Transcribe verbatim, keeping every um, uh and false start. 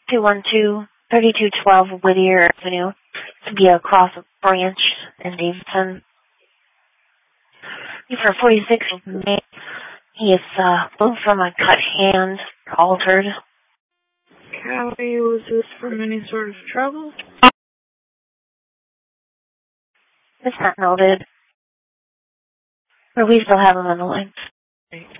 two one two, three two one two Whittier Avenue to be across a branch in Davidson. For forty-six May, he is uh, both from a cut hand, altered. Callie, was this from any sort of trouble? It's not noted. Or we still have him on the line.